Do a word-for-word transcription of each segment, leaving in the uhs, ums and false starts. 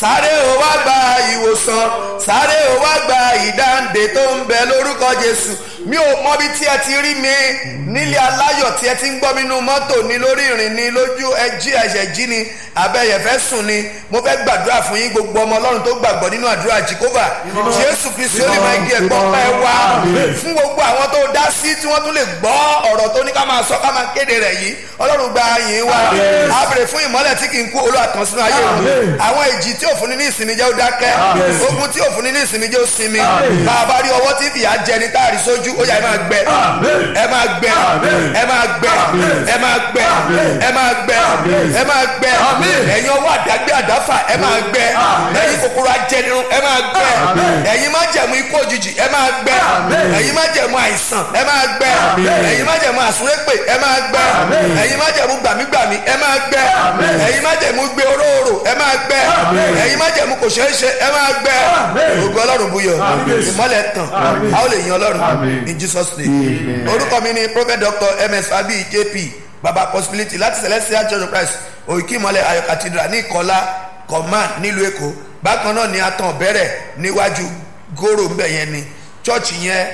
sáré o wá gba ìwòsàn, sáré o wá gba ìdáǹdè tó ń bẹ lórúkọ Jésù. Mi ò mọbi tí ẹ ti rí mi nílé aláyọ̀ tí ẹ ti ń gbọ́ mi nínú mọ́tò ní lórí ìrìn ní lójú ẹjí ẹ̀ṣẹ̀ jí ni abẹ́yẹ̀ fẹ́ sùn ni. Mo fẹ́ gbàdúrà fún yín gbogbo ọmọ Ọlọ́run tó gbàgbọ́ nínú àdúrà Jèhófà Jésù Kristi ó lè máa gé ẹ̀gbọ́n pẹ́ wá fún gbogbo àwọn tó dá sí tí wọ́n tún lè gbọ́ ọ̀rọ̀ tó ní ká máa sọ ká máa kéde rẹ̀ yìí. Ọlọ́run gba yín wá a béèrè fún ìmọ́lẹ̀ tí kì í kú Olúwa tàn sínú ayé wọn. Àwọn ìjì tí ò fúnni ní ìsinmi jẹ́ ó dákẹ́, ogun tí ò fúnni ní ìsinmi jẹ́ ó sinmi. Bàbá rí ọwọ́ tí fìyà jẹ ní táàrí sójú ó yá ẹ máa gbẹ ẹ máa gbẹ ẹ máa gbẹ ẹ máa gbẹ ẹ máa gbẹ ẹ máa gbẹ ẹ̀yin ọwọ́ àdágbé àdáfà ẹ máa gbẹ ẹ̀yin kòkòrò ajẹnirun ẹ máa gbẹ ẹ̀yin májẹ̀mú ikú òjijì ẹ máa gbẹ ẹ̀yin májẹ̀mú àìsàn ẹ máa gbẹ ẹ̀yin májẹ̀mú àsúrépè ẹ máa gbẹ ẹ̀yin májẹ̀mú gbàmígbàmí ẹ máa gbẹ ẹ̀yin májẹ̀mú gbé oróòrò ẹ máa gbẹ ẹ̀yin májẹ̀mú kò ṣeé ṣe ẹ máa gbẹ ògo Ọlọ́run búyọ ìmọ́lẹ̀ tàn a ó lè yan Ọlọ́run in Jesus name. Orúkọ mi ni Prophet Doctor M S Abi J P Baba Possibility láti Celestial Church of Christ Òkè Ìmọ́lẹ̀ Ayọ̀ Cathedral ní Ìkọlá Command nílùú Èkó. Bákan náà ni atàn bẹ̀rẹ̀ níwájú góró ńbẹ yẹn ni chọ́ọ̀chì yẹn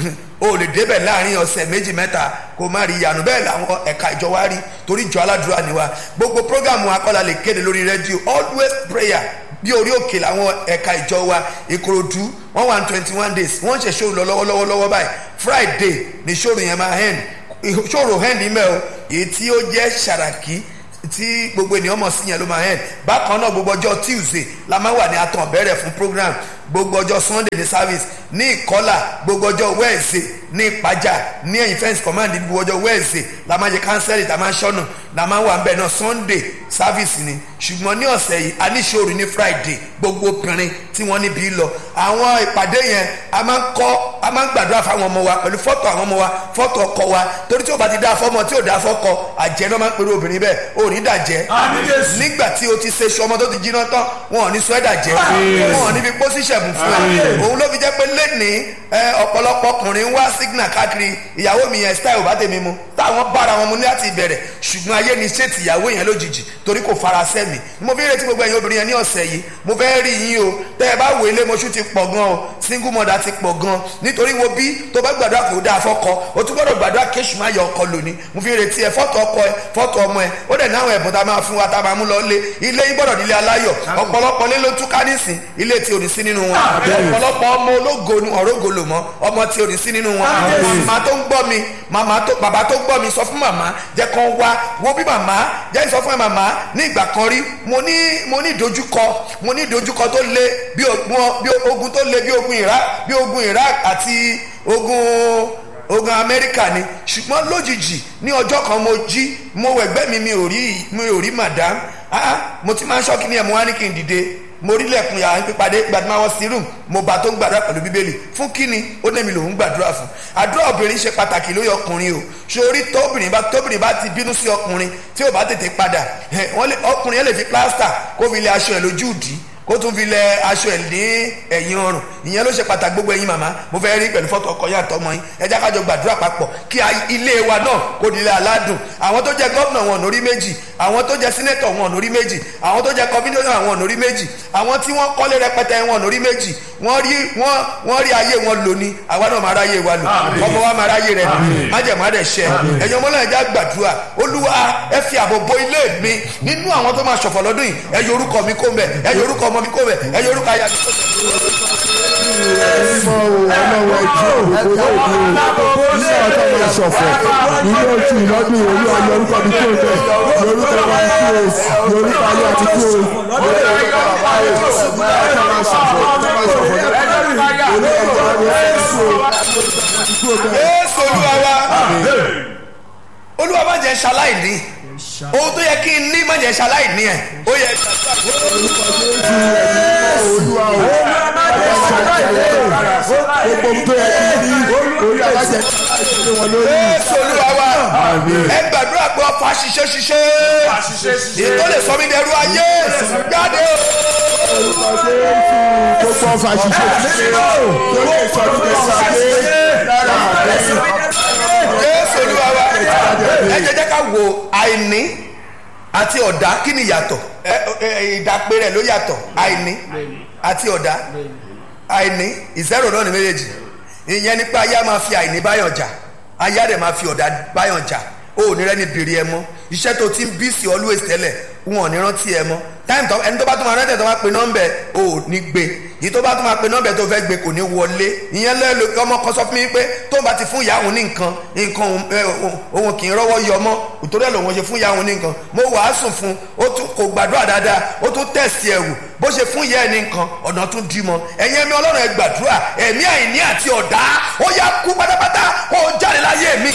o lè débẹ̀ láàrin ọ̀sẹ̀ méjì mẹ́ta kó má rí ìyanu. Bẹ́ẹ̀ làwọn ẹ̀ka ìjọ wa rí torí ìjọ aládùúrà ni wa. Gbogbo prógámù akọ́lá lè kéde lórí rédíò always prayer bí orí òkè làwọn ẹ̀ka ìjọ wa. Ìkòròdú one one twenty one days wọ́n ṣe ṣòro lọ́wọ́lọ́wọ́ lọ́wọ́ báyìí. Friday ni ṣòro yẹn máa hẹ́n ṣòro hẹ́n ní mẹ́ o èyí tí ó jẹ́ Ṣàràkí tí gbogbo ènìyàn mọ̀ sí yẹn ló máa hẹ́n. Bákan náà gbogbo ọjọ́ Tuesday la máa wà ní atàn bẹ̀rẹ̀ fún program, gbogbo ọjọ́ Sunday ní service ní Ìkọlà, gbogbo ọjọ́ Wednesday ní Ìpàjà ní ẹ̀yìn fence command ní gbogbo ọjọ́ Wednesday la máa jẹ kánsẹ́lì tá a máa ṣọ́nà la máa wà ń bẹ̀ náà. Sunday service ni ṣùgbọ́n ní ọ̀sẹ̀ yìí a ní ṣòro ní Friday gbogbo obìnrin tí wọ́n níbi lọ. Àwọn ìpàdé yẹn a máa ń kọ́ a máa ń gbàdúrà fáwọn ọmọ wa pẹ̀lú fọ́tò àwọn ọmọ wa fọ́tò ọkọ wa torí tí o bá ti dá fọ́mọ tí o dá fọ́kọ àjẹ́ náà máa ń pèrè obìnrin bẹ́ẹ̀ o ní dàjẹ́. Nígbà tí o ti ṣe ṣe ọmọ tó ti jiná tán wọn ò ní sọ ẹ́ dàjẹ́ wọn ò ní fi pósí ṣẹ̀bùn fún ẹ. Òun ló fi jẹ́ pé lẹ́nìí ọ̀pọ̀lọpọ̀ ọkùnrin ń wá signal káàkiri ìyàwó mi yẹn style bá tèmi mu táwọn bára wọn mu ní láti ìbẹ̀rẹ̀ ṣùgbọ́n ayé ni ṣé tìyàwó yẹn lójijì torí kò fara sẹ́mi. Mo fi retí gbogbo ẹ̀yin obìnrin yẹn ní ọ̀sẹ̀ yìí mo fẹ́ rí yín o. Tẹ́ ẹ bá wo ilé mọ́ṣú ti pọ̀ gan o, single mother ti pọ̀ gan nítorí wo bí tó bá gbàdúrà kò dáa fọ́kọ o tún gbọ́dọ̀ gbàdúrà kéṣù má yọ ọkọ lónìí. Mo fi retí ẹ fọ́tò ọkọ ẹ fọ́tò ọmọ ẹ ó dẹ̀ náwọn ẹ̀bùn tá a máa fún wa tá a máa mú lọ lé ilé yín gbọ́dọ̀ nílé aláyọ̀. Ọ̀pọ̀lọpọ̀ lé ló túká nísìn ilé tí ò ní sí nínú wọn. Ọ̀pọ̀lọpọ̀ ọmọ ológo ni ọ̀rọ̀gò lò mọ́ ọmọ tí ò ní sí nínú wọn. Màmá tó ń gbọ́ mi màmá tó bàbá tó gbọ́ mi sọ fún màmá jẹ́ kán wá wo bí màmá jẹ́ sọ fún ẹ màmá ní ìgbà kan rí mo ní mo ní ìdojúkọ mo ní ìdojúkọ tó le bí ogun tó le bí ogun Iraq bí ogun Iraq àti ogun ogun Amẹ́ríkà ni. Ṣùgbọ́n lójijì ní ọjọ́ kan mo jí mo wẹ̀gbẹ́ mi mi ò rí mi ò rí madam ah mo ti máa ń ṣọ́kì ní ẹ̀ mo wá ní kí n dìde mo rí lẹ́kùn yàrá pípadé gbàdúrà wọ́n sí room mo bá tó ń gbàdúrà pẹ̀lú bíbélì fún kíni ó dẹ̀ mi lòún gbàdúrà fún. Àdúrà obìnrin ṣe pàtàkì lórí ọkùnrin o sórí tóbìnrin bá tóbìnrin bá ti bínú sí ọkùnrin tí ò bá tètè padà ọkùnrin yẹn lè fi plaster kó fi lé aṣọ ẹ̀ lójú ìdí kó tún fi lẹ aṣọ ẹ̀ ní ẹ̀yìn ọrùn. Ìyẹn ló ṣe pàtàkì gbogbo ẹ̀yin màmá mo fẹ́ rí pẹ̀lú fọ́tò ọkọ yá àtọmọ yín ẹ jẹ́ ká jọ gbàdúrà papọ̀ kí ilé wa náà kó di ilé aládùn. Àwọn tó jẹ gọ́vnà wọn lórí méjì, àwọn tó jẹ sínétọ̀ wọn lórí méjì, àwọn tó jẹ kọmíṣánná wọn lórí méjì, àwọn tí wọ́n kọ́lé rẹpẹtẹ wọn lórí méjì. Wọ́n rí wọ́n wọ́n rí ayé wọn lò ní àwa náà máa ráyé wa lò ọmọ wa máa ráyé rẹ májẹ̀má rẹ̀ ṣẹ. ẹ̀yin ọmọ náà ẹ já gbàdúrà Olúwa ẹ fi ààbò bo ilé mi nínú àwọn tó máa ṣọ̀fọ̀ lọ́dún yìí ẹ yọ orúkọ mi kó mbẹ̀ ẹ yọ orúkọ ọmọ mi kó mbẹ̀ ẹ yọ orúkọ aya mi kó mbẹ̀. ẹ̀sọ́ ọlọ́wọ́ ẹ̀jẹ̀ òkú lóògùn ilé ọjọ́ máa ṣọ̀fọ̀ ilé oṣù ìlọ́dún òru ọ̀yọ́ orúkọ mi kó mbẹ̀ yorùbá wa kí o yorùbá ayé àti kí o yorùbá bàbá yẹ ọjọ́ máa ṣọ̀fọ̀ ọjọ́ máa ṣọ̀fọ̀ Jésù Olúwa wa Olúwa má jẹ́ ṣaláìní ohun tó yẹ kí n ní má jẹ́ ṣaláìní ẹ̀ ó yẹ Olúwa wa ẹ gbàdúrà pé ọfà ṣiṣẹ́ ṣiṣẹ́ ètò lè sọ mí dẹrú ayé jáde o. Gbogbo ọfà ṣiṣẹ́ ṣiṣẹ́ tó lè sọ mí dẹrú ayé. Jésù Olúwa wa ẹ jẹ́ jẹ́ ká wo àìní àti ọ̀dá kí ni ìyàtọ̀ ìdàpé rẹ̀ ló yàtọ̀ àìní àti ọ̀dá àìní ìzẹ́rò náà ní méjèèjì ìyẹn nípa ayé máa fi àìní báyọ̀ jà ayé rẹ̀ máa fi ọ̀dá báyọ̀ jà ó ní rẹ́ni bèrè ẹ mọ́ iṣẹ́ tó ti ń bí sí always tẹ́lẹ̀ wọn ò ní rántí ẹ mọ́ táìmù tó ẹni tó bá tó máa rántí ẹ tó máa pe nọ́mbẹ̀ ò ní gbé yìí tó bá tó máa pe nọ́mbẹ̀ tó fẹ́ gbé kò ní wọlé ìyẹn lẹ́nu ọmọ kan sọ fún mi pé tó bá ti fún ìyá òun ní nǹkan nǹkan òun kì í rọ́wọ́ yọ mọ́ òtòrí ẹ̀ lòun ṣe fún ìyá òun ní nǹkan mo wàásù fún ó tún kò gbàdúrà dáadáa ó tún tẹ̀sí ẹ̀wù bó ṣe fún ìyá ẹ̀ ní nǹkan ọ̀nà tún dí mọ́ ẹ̀yin ẹ̀mí ọlọ́run ẹ̀ gbàdúrà ẹ̀mí àìní àti ọ̀dá ó yá kú pátápátá ó jáde láyé mi.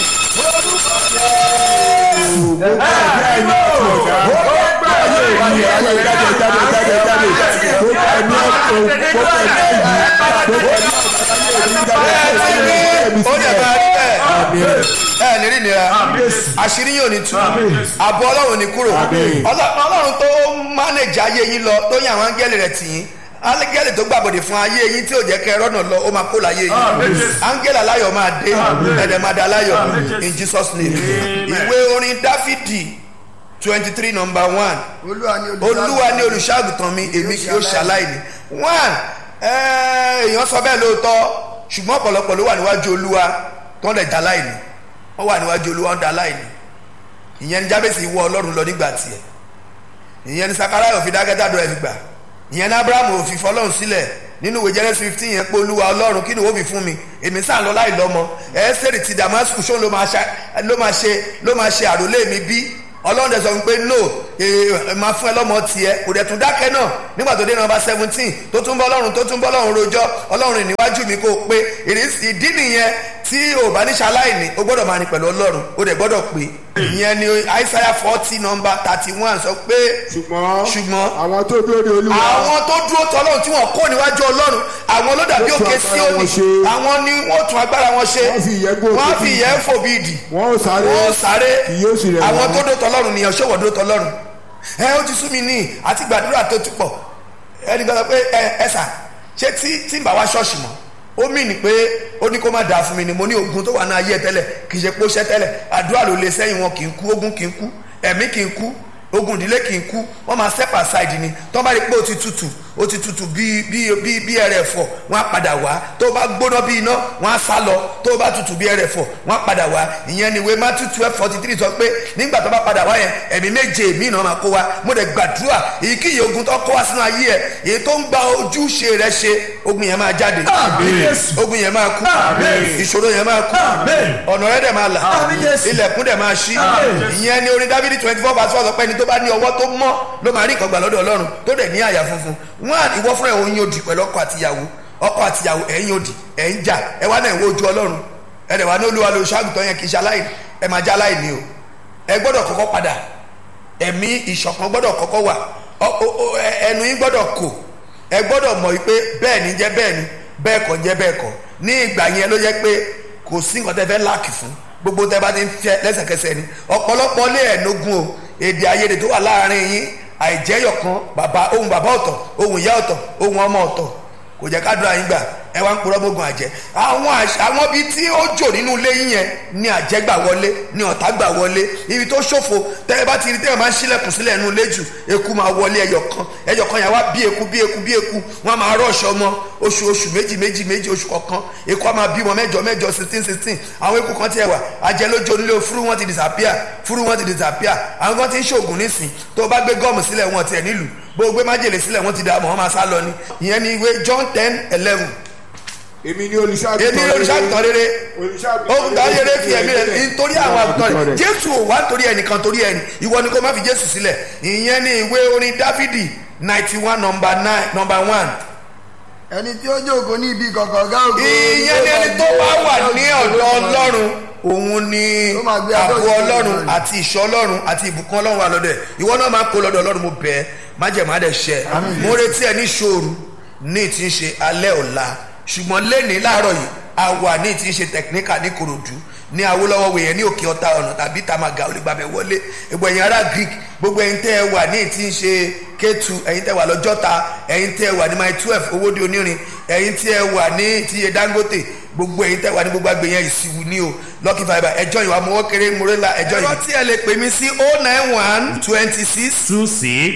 ó dẹ̀ máa rí bẹ́ẹ̀ ẹ ní rí nira àṣírí yóò ní tú àbọ̀ ọlọ́run ní kúrò ọlọ́run tó mánéjì ayé yín lọ tó yàn àwọn áńgẹ́lì rẹ̀ tì yín áńgẹ́lì tó gbàbọ̀dè fún ayé yín tí ò jẹ́ kẹ́ rọ́nà lọ ó máa kó láyé yín áńgẹ́lì aláyọ̀ máa dé ẹ̀dẹ̀ máa da aláyọ̀ in Jesus name. ìwé orin dáfídì twenty three number one olúwa ni olùṣàgùtàn mi èmi kì yóò ṣaláìní one èèyàn sọ bẹ́ẹ̀ lóòótọ́ ṣùgbọ́n ọ̀pọ̀lọpọ̀ ló wà níwájú olúwa tó ń dẹ̀ dá láìní wọ́n wà níwájú olúwa ń dá láìní ìyẹn ní jábèsì wọ ọlọ́run lọ nígbà tiẹ̀ ìyẹn ní sakarayọ̀ fi dákẹ́tà dọ̀ ẹ̀ fi gbà ìyẹn ní abrahamu ò fi fọlọ́run sílẹ̀ nínú ìwé Genesis fifteen yẹn pé olúwa ọlọ́run kí ni ó fi fún mi èmi sàn lọ láì lọ́mọ ẹ̀ẹ́sẹ̀rì ti Damascus ṣó ló máa ṣe ló máa ṣe àròlé mi bí ọlọ́run dẹ̀ sọ pé no máa fún ẹ lọ́mọ tiẹ̀ kò dẹ̀ tún dákẹ́ náà nígbà tó dé nọ́mbà seventeen tó tún bọ́ ọlọ́run tó tún bọ́ ọlọ́run rojọ́ ọlọ́run níwájú mi kó o pé ìdí nìyẹn tí o bá ní ṣaláìní o gbọ́dọ̀ máa ní pẹ̀lú ọlọ́run o dẹ̀ gbọ́dọ̀ pé ìyẹn ni Isaiah forty number thirty one sọ pé ṣùgbọ́n ṣùgbọ́n àwọn tó dúró de olúwa àwọn tó dúró tọ́ ọlọ́run tí wọ́n kó níwájú ọlọ́run àwọn ló dàbí òkè Síónì àwọn ni wọ́n tún agbára wọn ṣe wọ́n fi ìyẹn fò bí ìdì wọ́n sáré yóò sì rẹ̀ àwọn tó dúró tọ́ ọlọ́run nìyẹn ṣé wọ́n dúró tọ́ ọlọ́run ẹ ó ti sú mi ní àti gbàdúrà tó ti pọ̀ ẹni gbọ́dọ̀ pé ẹ ẹ sà ṣé tí tí ń bá wá ṣọ́ọ̀ṣì mọ́ ó mì ní pé ó ní kó má dáa fún mi ni mo ní ogun tó wà ní ayé tẹ́lẹ̀ kì í ṣe pé ó ṣẹ́ tẹ́lẹ̀ àdúrà ló lè sẹ́yìn wọn kì í kú ogun kì í kú ẹ̀mí kì í kú ogun ìdílé kì í kú wọ́n máa step aside ni tó bá rí pé ó ti tutù ó ti tutù bí bí bí bí ẹrẹ̀ ẹ̀fọ́ wọ́n á padà wá tó bá gbóná bí iná wọ́n á sá lọ tó bá tutù bí ẹrẹ̀ ẹ̀fọ́ wọ́n á padà wá ìyẹn ni ìwé Matthew twelve forty three sọ pé nígbà tó bá padà wá yẹn ẹ̀mí méje èmi náà máa kó wa mo dẹ̀ gbàdúrà èyíkéyìí ogun tó kó wa sínú ayé ẹ̀ èyí tó ń gba ojúṣe rẹ̀ ṣe ogun yẹn máa jáde ogun yẹn máa kú ìṣòro yẹn máa kú ọ̀nà rẹ̀ dẹ̀ máa là ilẹ̀kùn dẹ̀ máa ṣí ìyẹn ni orin Dáfídì twenty four verse four sọ pé ẹni tó bá ní ọwọ́ tó mọ́ ló máa rí nǹkan gbà lọ́dọ̀ Ọlọ́run tó dẹ̀ ní àyà funfun wọn ìwọ fúnra ẹ̀ òun yóò di pẹ̀lú ọkọ àtìyàwó ọkọ àtìyàwó ẹ̀ ń yóò di ẹ̀ ń jà ẹ̀ wá náà ìwọ ojú Ọlọ́run ẹ̀ dẹ̀ wá ní Olúwa lóṣù àgùntàn yẹn kì í ṣe aláìní ẹ̀ máa já aláìní o ẹ gbọ́dọ̀ kọ́kọ́ padà ẹ̀mí ìṣọ̀kan gbọ́dọ̀ kọ́kọ́ wà ẹnu yín gbọ́dọ̀ kò ẹ gbọ́dọ̀ mọ̀ pé bẹ́ẹ̀ ni jẹ́ bẹ́ẹ̀ ni bẹ́ẹ̀ kọ́ jẹ́ bẹ́ẹ̀ kọ́ ní ìgbà yẹn ló jẹ́ pé kò sí nǹkan tẹ́ fẹ́ láàkì fún gbogbo tẹ́ bá ti ń fẹ́ lẹ́sẹ̀kẹsẹ̀ ni ọ̀pọ̀lọpọ̀ lé ẹ̀ẹ́dógún o èdè àìyedè tó wà láàrin yín àìjẹ́yọ̀ kan bàbá ohun bàbá ọ̀tọ̀ ohun ìyá ọ̀tọ̀ ohun ọmọ ọ̀tọ̀ kò jẹ́ ká dúrà yín gbà ẹ wá ń purọ́ gbógun àjẹ́ àwọn àwọn ibi tí ó jò nínú ilé yín yẹn ni àjẹ́ gbà wọlé ni ọ̀tá gbà wọlé ibi tó ṣòfò tẹ́ ẹ bá ti rí tẹ́ ẹ máa ń ṣílẹ̀kùn sílẹ̀ nínú ilé jù eku máa wọlé ẹyọ kan ẹyọ kan yẹn wá bí eku bí eku bí eku wọ́n máa rọ̀ṣọ ọmọ oṣù oṣù méjì méjì méjì oṣù kọ̀ọ̀kan eku á máa bímọ mẹ́jọ mẹ́jọ sixteen sixteen àwọn eku kan tiẹ̀ wà àjẹ́ lójó nílé fúrú wọn ti disappear fúrú wọn ti disappear àwọn kan ti ń ṣoògùn nísìn tó bá gbé gọ́ọ̀mù sílẹ̀ wọn tiẹ̀ nílùú bó gbé májèlé sílẹ̀ wọn ti dààmú wọn máa sá lọ ni ìyẹn ni ìwé John ten eleven èmi ni olùṣàgùtàn èmi ni olùṣàgùtàn rere olùṣàgùtàn rere fi ẹ̀mí rẹ̀ nítorí àwọn àgùntàn rẹ̀ Jésù ò wá nítorí ẹnìkan torí ẹni ìwọ ni kó má fi Jésù sílẹ̀ ìyẹn ni ìwé orin Dáfídì ninety one number nine number one. ẹni tí ó jókòó ní ibi kọ̀kọ̀gá ògo. ìyẹn ni ẹni tó bá wà ní ọ̀dọ̀ Ọlọ́run òun ni ààbò Ọlọ́run àti ìṣọ́ Ọlọ́run àti ìbùkún Ọlọ́run wà lọ́dọ̀ ẹ̀ ìwọ náà máa kó lọ́dọ̀ Ọlọ́run mo bẹ̀ ẹ́ má jẹ̀ má dẹ̀ ṣẹ́ mo retí ẹ ní ṣòru ní ti ń ṣe alẹ́ ọ̀la ṣùgbọ́n lẹ́ni láàárọ̀ yìí a wà ní ti ń ṣe tẹkiníkà ní Kòròdú ní Awólọ́wọ̀ wẹ̀yẹn ní òkè ọ̀tá ọ̀nà tàbí Tamaga olùgbàbẹ̀ wọlé gbogbo ẹ̀yin ará Greek gbogbo ẹ̀yin tẹ́ ẹ wà ní ti ń ṣe Kétu ẹ̀yin tẹ́ ẹ wà lọ́jọ́ta ẹ̀yin tẹ́ ẹ wà ní mile twelve Owódé Onírin ẹ̀yin tẹ́ ẹ wà ní ti Dangote gbogbo ẹ̀yin tẹ́ ẹ wà ní gbogbo àgbẹ̀ yẹn ìsìwù ní o Lucky Fibre ẹjọ́ ìwà mọ́wọ́ kéré mọ́rẹ́lá ẹjọ́ yìí. ẹ̀rọ tí ẹ lè pè mí sí oh nine one twenty six two six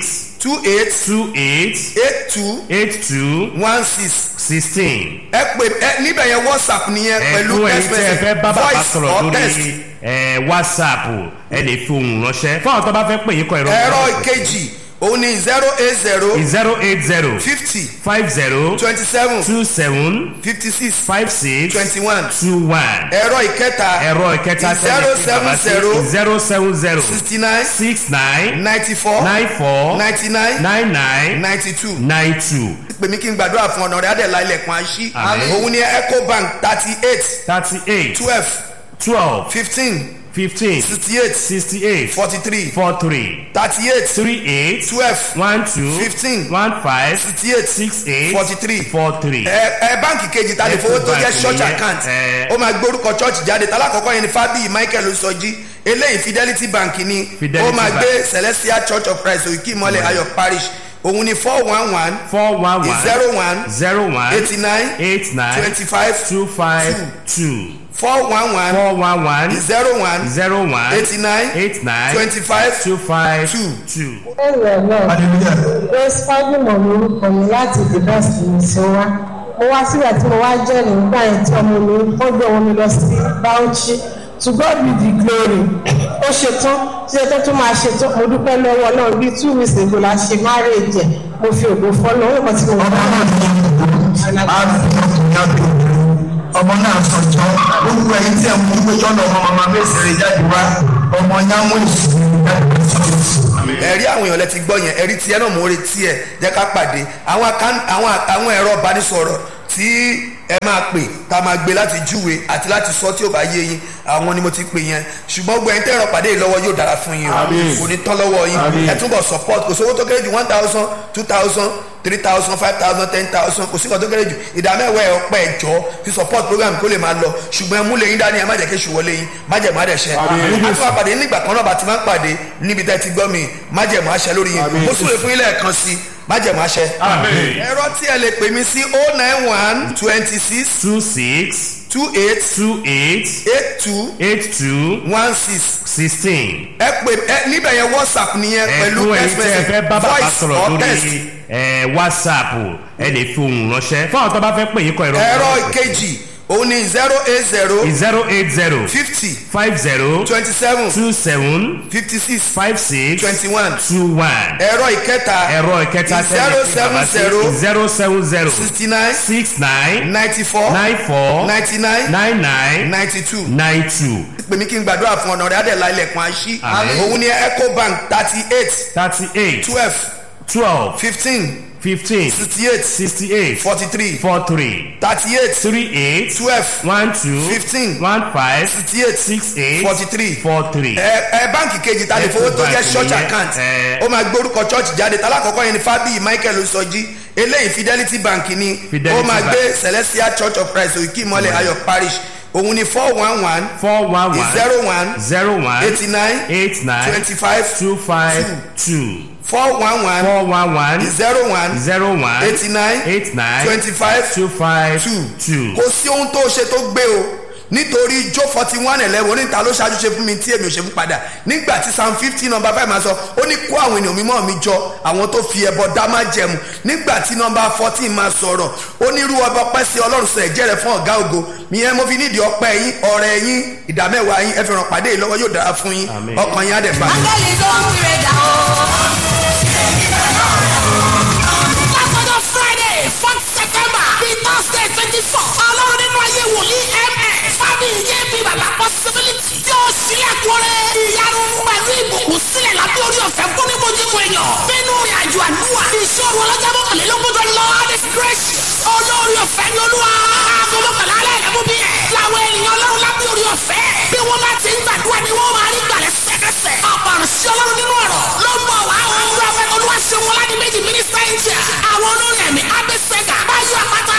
two eight two eight eight two eight two one six sixteen. ẹ pè ẹ níbẹ̀ yẹn whatsapp nìyẹn pẹ̀lú ẹ̀kú ẹ̀yin text tí ẹ fẹ́ message bá bàbá voice sọ̀rọ̀ or text. lórí ẹ̀, whatsapp ẹ lè fi ohùn ránṣẹ́ fún àwọn tó bá fẹ́ pè yín kọ ìrọ̀ ẹ̀rọ ìkejì òun ni zero eight zero zero eight zero fifty five zero twenty seven two seven fifty six five six twenty one two one. ẹ̀rọ ìkẹta ẹ̀rọ ìkẹta zero seven zero zero seven zero sixty nine six nine ninety four nine four ninety nine nine nine ninety two. nine two pè mí kí n gbàdúrà fún ọ̀nà rẹ̀ adẹ̀lá ilẹ̀kùn àṣì Àmín. òun ni ecobank thirty eight thirty eight twelve twelve fifteen fifteen sixty eight sixty eight forty three four three thirty eight three eight twelve one two fifteen one five sixty eight six eight forty three. four three. ẹ ẹ báǹkì kejì ta lè fowó tó jẹ́ church Ecobank account nìyẹn, ẹ. ó máa gbórúkọ church jáde talákọ̀ọ́kọ́ yẹn ni Fábíyì Michael Oṣọ́jí eléyìí Fidelity Bank ni Fidelity ó máa Bank. gbé Celestial Church of Christ Òkè Ìmọ̀lẹ̀ Ayọ̀ Parish òun ni four one one four one one zero one zero one eighty nine eight nine twenty five two five two four one one four one one zero one zero one eighty nine eight nine twenty five two five two. two. ẹ̀rọ náà grace fájúmọ̀ lórúkọ mi láti the best ní sí wa mo wá síbẹ̀ tí mo wá jẹ́ nígbà yẹn tí ọmọ mi wọ́n gbé wọn mi lọ sí Bauchi to God be the glory ó ṣetán tí ẹ tó tún máa ṣetán mo dúpẹ́ lọ́wọ́ náà bíi two weeks ago la ṣe marriage ẹ̀ mo fi ògo fọ́lọ́ ó yẹ tí mo bá ọmọ náà sọjọ gbogbo ẹ̀yin tí ẹ mú gbẹjọ lọ ọmọ màmá mẹsẹrẹ jáde wá ọmọ yàmú ìsìn ẹ̀rí àwọn èèyàn lẹ ti gbọ́ yẹn ẹ̀rí tiẹ̀ náà mò ń retí ẹ̀ jẹ́ ká pàdé àwọn account- àwọn àwọn ẹ̀rọ ìbánisọ̀rọ̀ tí ẹ máa pè tá a máa gbé láti júwe àti láti sọ tí ò bá yé yín àwọn ni mo ti pè yẹn ṣùgbọ́n gbogbo ẹ̀yin tẹ́ ẹ̀rọ pàdé yìí lọ́wọ́ yóò dára fún yín o Àmín. kò ní tán lọ́wọ́ yín Àmín. ẹ túbọ̀ support kò sówó tó kéré jù one thousand two thousand three thousand five thousand ten thousand kò sí nǹkan tó kéré jù ìdá mẹ́wàá ẹ̀ ọ̀pẹ́ ẹ̀jọ́ fi support program kó lè máa lọ ṣùgbọ́n ẹ mú lẹ́yìn dání ẹ má jẹ́ kí èṣù wọlé yín má jẹ́ má dẹ̀ ṣẹ́ Àmín. àti máa pàdé nígbà kan náà bá ti máa ń pàdé níbi tẹ́ ti gbọ́ mi má jẹ́ má ṣẹ́ lórí yín Àmín. mo súre fún yín lẹ́ẹ̀kan sí i má jẹ́ má ṣẹ́. Àmín. ẹ̀rọ tí ẹ lè pè mí sí oh nine one twenty six two six two eight two eight eight two eight two one six sixteen. ẹ pè ẹ níbẹ̀ yẹn whatsapp nìyẹn pẹ̀lú ẹ̀kú ẹ̀yin text tí ẹ fẹ́ message bá bàbá voice sọ̀rọ̀ or text. lórí ẹ̀, whatsapp ẹ lè fi ohùn ránṣẹ́ fún àwọn tó bá fẹ́ pè yín kọ ìrọ̀ ẹ̀rọ ìkejì òun ni zero eight zero zero eight zero fifty five zero twenty seven two seven fifty six five six twenty one two one. ẹ̀rọ ìkẹta ẹ̀rọ ìkẹta zero seven zero zero seven zero sixty nine six nine ninety four nine four ninety nine nine nine ninety two. nine two pè mí kí n gbàdúrà fún ọ̀nà rẹ̀ adẹ̀lá ilẹ̀kùn àṣì Àmín. òun ni ecobank thirty eight thirty eight twelve twelve fifteen fifteen sixty eight sixty eight forty three four three thirty eight three eight twelve one two fifteen one five sixty eight six eight forty three. four three. ẹ ẹ báǹkì kejì ta lè fowó tó jẹ́ Ecobank church nìyẹn, account ẹ. ó máa gbórúkọ church jáde talákọ̀ọ́kọ́ yẹn ni Fábíyì Michael Oṣọ́jí eléyìí Fidelity Bank ni Fidelity ó máa Bank. gbé Celestial Church of Christ Òkè Ìmọ̀lẹ̀ Ayọ̀ Parish òun ni four one one four one one zero one zero one eighty nine eight nine twenty five two five two four one one four one one zero one zero one eighty nine eight nine twenty five two five two. two. kò sí ohun tó ṣe tó gbé o nítorí jó forty one eleven oníta ló ṣáájú ṣe fún mi tí èmi ò ṣe fún padà nígbà tí psalm fifty number five máa sọ ó ní kó àwọn ènìyàn mímọ́ mi jọ àwọn tó fi ẹbọ dá má jẹmu nígbà tí number fourteen máa sọ̀rọ̀ ó ní irú ọba ọpẹ́ sí ọlọ́run sọ ẹ̀jẹ̀ rẹ̀ fún ọ̀gá ògo ìyẹn mo fi nídìí ọpẹ́ yín ọrẹ yín ìdámẹ́wàá yín ẹ fi ràn pàdé yìí lọ́wọ́ yóò dára fún yín Àmín. ọkàn yín á dẹ̀ balẹ̀. Áńgẹ́lì tó ń kiri dà o. Látọjọ́ Friday fourth September bíi Thursday twenty four ọlọ́run nínú ayé wòlíì ms Fábíyì yé bí bàbá possibility yóò sílẹ̀ kúrẹ́ ìyanu pẹ̀lú ìbùkún sílẹ̀ lábẹ́ orí ọ̀fẹ́ fún ní mojúkọ èèyàn nínú ìrìnàjò àdúrà ìṣòro ọlọ́jà mọ́kànlélógún tó Lord is gracious olórí ọ̀fẹ́ ni olúwa aago mọ́kànlá alẹ́ ẹ̀mú bí ẹ̀ làwọn ènìyàn ọlọ́run lábẹ́ orí ọ̀fẹ́ bí wọ́n bá ti ń gbàdúrà ni wọ́n máa rí gbàlẹ́ sẹ́kẹsẹ̀ ọ̀pọ̀rọ̀ sí ọlọ́run nínú ọ̀rọ̀ ló ń bọ̀ wá o prọfẹ̀t olúwaṣẹ́wọlá ní méjì mínísítà ìjà àwọn olórin ẹ̀mí abẹ́sẹ̀gà báyọ̀ àpáta